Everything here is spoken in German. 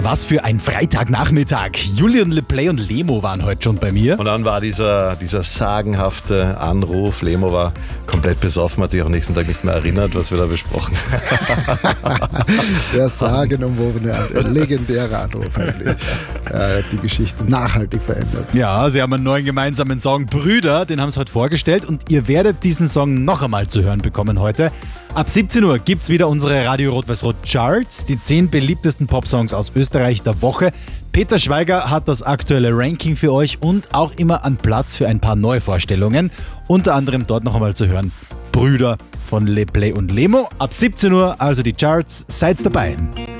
Was für ein Freitagnachmittag. Julian LePlay und Lemo waren heute schon bei mir. Und dann war dieser sagenhafte Anruf. Lemo war komplett besoffen, hat sich auch am nächsten Tag nicht mehr erinnert, was wir da besprochen haben. Der sagenumwobene, legendäre Anruf eigentlich. Die Geschichten nachhaltig verändert. Ja, sie haben einen neuen gemeinsamen Song, Brüder, den haben sie heute vorgestellt und ihr werdet diesen Song noch einmal zu hören bekommen heute. Ab 17 Uhr gibt's wieder unsere Radio Rot-Weiß-Rot Charts, die 10 beliebtesten Popsongs aus Österreich der Woche. Peter Schweiger hat das aktuelle Ranking für euch und auch immer an Platz für ein paar Neuvorstellungen. Unter anderem dort noch einmal zu hören, Brüder von LePlay und Lemo. Ab 17 Uhr also die Charts, seid dabei.